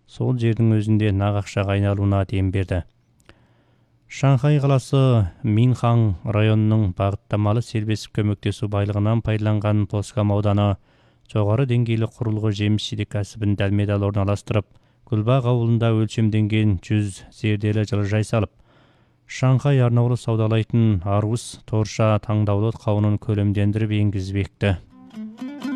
сол жердің өзінде нақ ақшаға айналуына дем берді. Шанхай қаласы Минхан районының бағыттамалы сервисіп көмектесу байлығынан пайдаланған Тоскам ауданы жоғары деңгейлі құрылғы жеміс-жидек кәсібін дәлме-дәл орналастырып, Гүлбақ ауылында өлшемденген 100 зерделі жылыжай салып, Шанхай арнаулы саудалайтын арус торша таңдаулы қауынын көлемдендіріп енгізбекті.